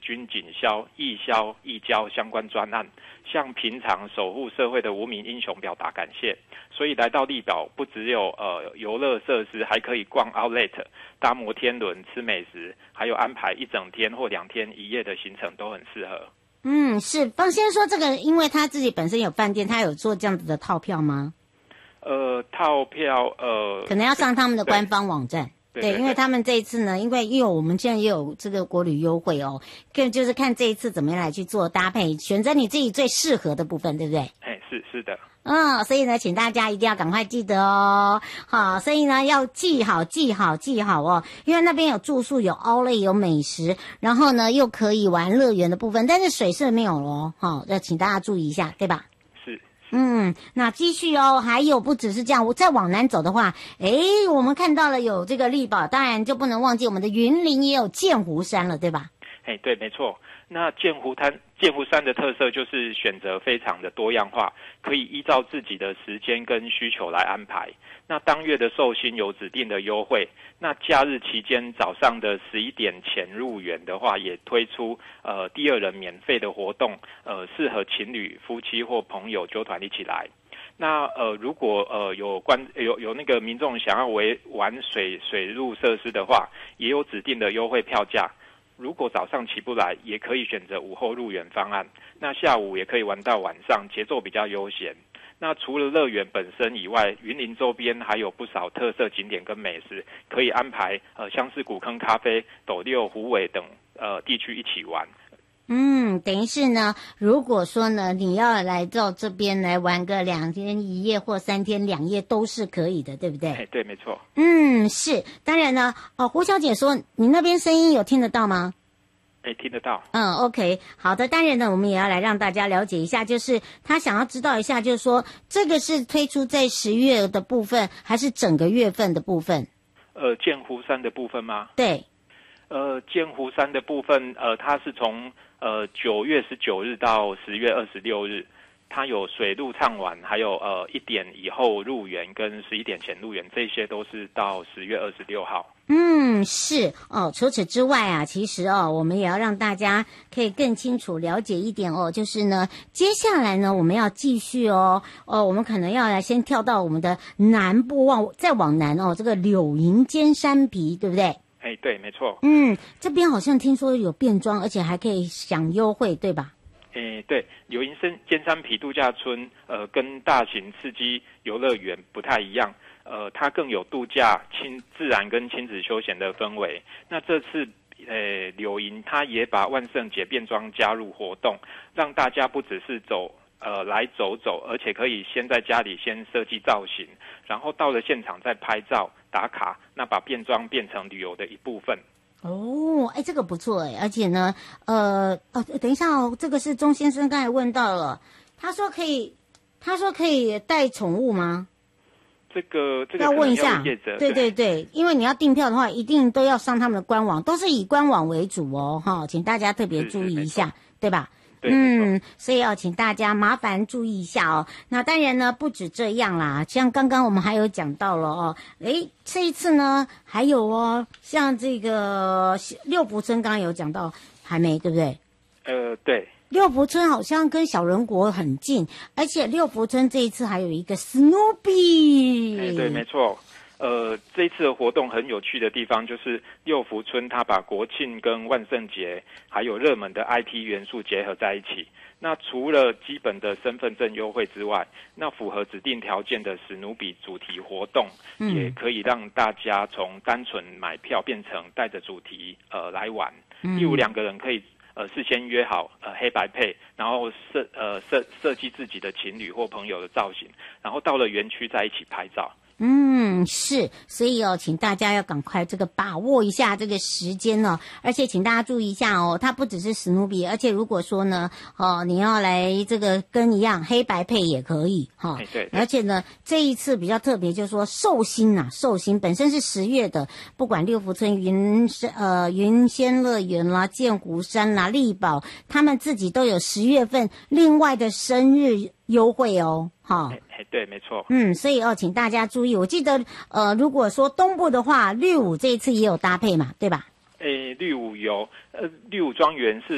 军警消、义消、义交相关专案，向平常守护社会的无名英雄表达感谢。所以来到丽宝，不只有游乐设施，还可以逛 Outlet、搭摩天轮、吃美食，还有安排1整天或2天1夜的行程都很适合。 是方先生说这个，因为他自己本身有饭店，他有做这样子的套票吗？ 套票可能要上他们的官方网站。对，因为他们这一次呢，因为我们现在也有这个国旅优惠哦，就是看这一次怎么样来去做搭配，选择你自己最适合的部分，对不对？ 是的。 所以呢，请大家一定要赶快记得哦。好，所以呢要记好哦，因为那边有住宿、有 Outlet、有美食，然后呢又可以玩乐园的部分，但是水是没有咯。好，要请大家注意一下，对吧？那继续哦，还有不只是这样，我再往南走的话，我们看到了有这个丽宝，当然就不能忘记我们的云林也有剑湖山了，对吧？ 对，没错。那剑湖山的特色就是选择非常的多样化，可以依照自己的时间跟需求来安排。那当月的寿星有指定的优惠，那假日期间早上的11点前入园的话，也推出第2人免费的活动，适合情侣、夫妻或朋友揪团一起来。那如果有那个民众想要玩水陆设施的话，也有指定的优惠票价。如果早上起不来，也可以选择午后入园方案。那下午也可以玩到晚上，节奏比较悠闲。那除了乐园本身以外，云林周边还有不少特色景点跟美食，可以安排像是古坑咖啡、斗六、虎尾等地区一起玩。 等于是呢，如果说呢你要来到这边来玩个2天1夜或3天2夜都是可以的，对不对？ 对，没错。 是。当然呢，胡小姐说你那边声音有听得到吗？ 听得到。 OK， 好的。当然呢，我们也要来让大家了解一下，就是他想要知道一下，就是说这个是推出在10月的部分，还是整个月份的部分？ 剑湖山的部分吗？ 对。 剑湖山的部分，它是从9月19日到10月26日，它有水陆畅玩，还有1点以后入园跟11点前入园，这些都是到10月26号。 是除此之外啊，其实我们也要让大家可以更清楚了解一点就是呢，接下来呢我们要继续我们可能要来先跳到我们的南部再往南这个柳营尖山皮，对不对？ 对，没错。 这边好像听说有变装，而且还可以享优惠，对吧？ 对，柳营尖山皮度假村跟大型刺激游乐园不太一样，它更有度假、自然跟亲子休闲的氛围。那这次柳营它也把万圣节变装加入活动，让大家不只是来走走，而且可以先在家里先设计造型，然后到了现场再拍照打卡，那把变装变成旅游的一部分。 这个不错而且呢，等一下这个是钟先生刚才问到了，他说可以带宠物吗？ 这个要问一下，对，因为你要订票的话，一定都要上他们的官网，都是以官网为主请大家特别注意一下，对吧？所以请大家麻烦注意一下那当然呢，不止这样啦，像刚刚我们还有讲到了这一次呢还有像这个六福村刚刚有讲到，还没对不对？ 对。 六福村好像跟小人国很近，而且六福村这一次还有一个 Snoopy。 对，没错。这一次的活动很有趣的地方就是六福村它把国庆跟万圣节还有热门的 IP 元素结合在一起。那除了基本的身份证优惠之外，那符合指定条件的史努比主题活动，也可以让大家从单纯买票变成带着主题来玩。例如2个人可以事先约好黑白配，然后设计自己的情侣或朋友的造型，然后到了园区再一起拍照。 是，所以请大家要赶快把握一下这个时间而且请大家注意一下它不只是史努比，而且如果说呢你要来这个跟一样黑白配也可以对， 而且呢这一次比较特别，就是说寿星本身是10月的，不管六福村云仙乐园啦、剑湖山啦、丽宝，他们自己都有10月份另外的生日优惠对，没错。 所以请大家注意，我记得如果说东部的话，绿舞这一次也有搭配嘛，对吧？ 绿舞有绿舞庄园是